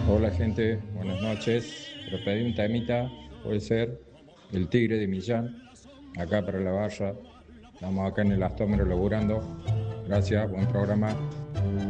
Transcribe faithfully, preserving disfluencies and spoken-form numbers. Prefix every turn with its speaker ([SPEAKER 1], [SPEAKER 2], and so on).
[SPEAKER 1] Hola gente, buenas noches. Pero pedí un temita, puede ser El Tigre de Millán, acá para la barra. Estamos acá en el Astómero laburando. Gracias, buen programa.